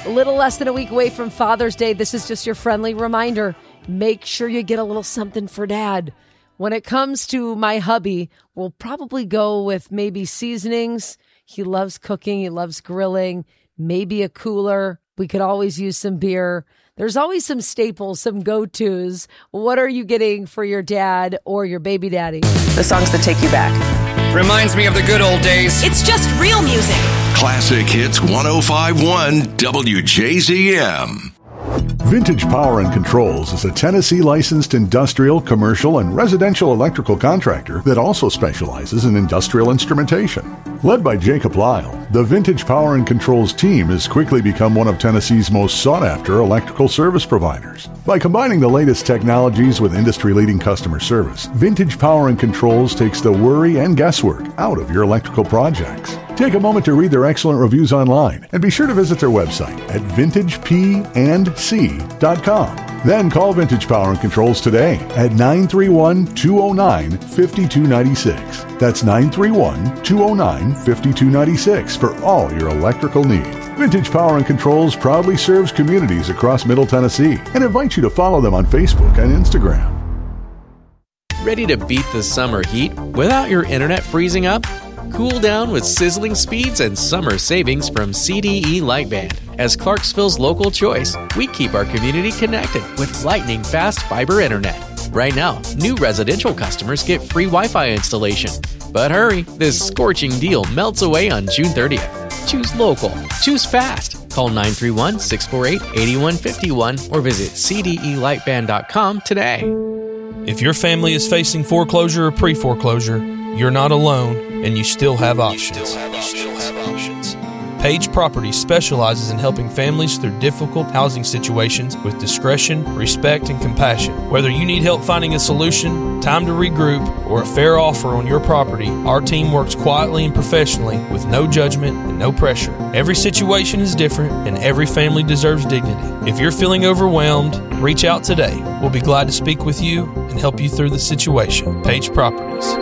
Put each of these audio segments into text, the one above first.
A little less than a week away from Father's Day. This is just your friendly reminder. Make sure you get a little something for Dad. When it comes to my hubby, we'll probably go with maybe seasonings. He loves cooking. He loves grilling. Maybe a cooler. We could always use some beer. There's always some staples, some go-tos. What are you getting for your dad or your baby daddy? The songs that take you back. Reminds me of the good old days. It's just real music. Classic Hits 105.1 WJZM. Vintage Power and Controls is a Tennessee licensed industrial, commercial, and residential electrical contractor that also specializes in industrial instrumentation. Led by Jacob Lyle, the Vintage Power and Controls team has quickly become one of Tennessee's most sought-after electrical service providers. By combining the latest technologies with industry-leading customer service, Vintage Power and Controls takes the worry and guesswork out of your electrical projects. Take a moment to read their excellent reviews online and be sure to visit their website at vintagepandc.com. Then call Vintage Power and Controls today at 931-209-5296. That's 931-209-5296 for all your electrical needs. Vintage Power and Controls proudly serves communities across Middle Tennessee and invites you to follow them on Facebook and Instagram. Ready to beat the summer heat without your internet freezing up? Cool down with sizzling speeds and summer savings from CDE Lightband. As Clarksville's local choice, we keep our community connected with lightning-fast fiber internet. Right now, new residential customers get free Wi-Fi installation. But hurry, this scorching deal melts away on June 30th. Choose local. Choose fast. Call 931-648-8151 or visit cdelightband.com today. If your family is facing foreclosure or pre-foreclosure, you're not alone, and you still have options. Page Properties specializes in helping families through difficult housing situations with discretion, respect, and compassion. Whether you need help finding a solution, time to regroup, or a fair offer on your property, our team works quietly and professionally with no judgment and no pressure. Every situation is different, and every family deserves dignity. If you're feeling overwhelmed, reach out today. We'll be glad to speak with you and help you through the situation. Page Properties.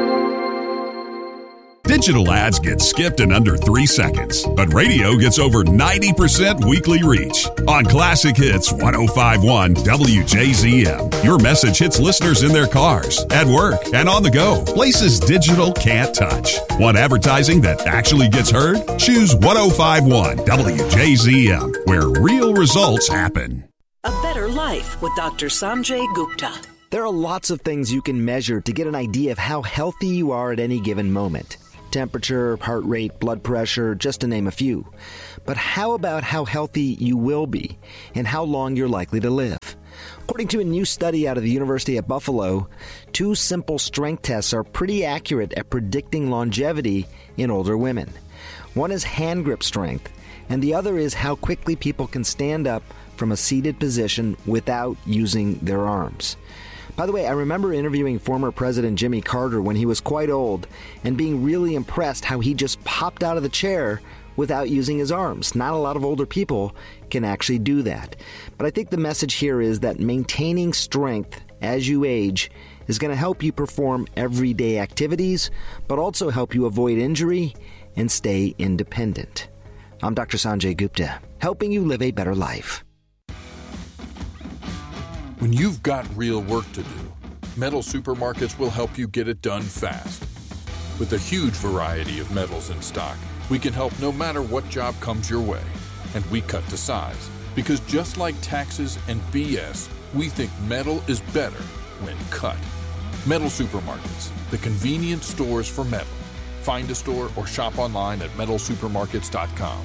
Digital ads get skipped in under 3 seconds, but radio gets over 90% weekly reach. On Classic Hits 105.1 WJZM, your message hits listeners in their cars, at work, and on the go, places digital can't touch. Want advertising that actually gets heard? Choose 105.1 WJZM, where real results happen. A better life with Dr. Sanjay Gupta. There are lots of things you can measure to get an idea of how healthy you are at any given moment. Temperature, heart rate, blood pressure, just to name a few. But how about how healthy you will be and how long you're likely to live? According to a new study out of the University at Buffalo, 2 simple strength tests are pretty accurate at predicting longevity in older women. One is hand grip strength, and the other is how quickly people can stand up from a seated position without using their arms. By the way, I remember interviewing former President Jimmy Carter when he was quite old and being really impressed how he just popped out of the chair without using his arms. Not a lot of older people can actually do that. But I think the message here is that maintaining strength as you age is going to help you perform everyday activities, but also help you avoid injury and stay independent. I'm Dr. Sanjay Gupta, helping you live a better life. When you've got real work to do, Metal Supermarkets will help you get it done fast. With a huge variety of metals in stock, we can help no matter what job comes your way. And we cut to size, because just like taxes and BS, we think metal is better when cut. Metal Supermarkets, the convenient stores for metal. Find a store or shop online at metalsupermarkets.com.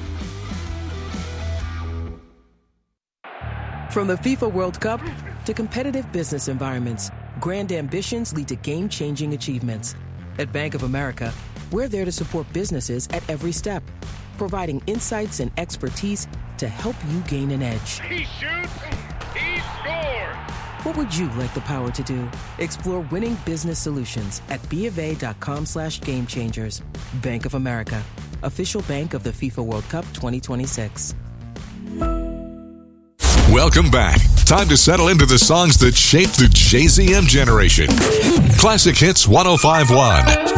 From the FIFA World Cup to competitive business environments, grand ambitions lead to game-changing achievements. At Bank of America, we're there to support businesses at every step, providing insights and expertise to help you gain an edge. He shoots, he scores! What would you like the power to do? Explore winning business solutions at BofA.com/gamechangers. Bank of America, official bank of the FIFA World Cup 2026. Welcome back. Time to settle into the songs that shaped the JZM generation. Classic Hits 105.1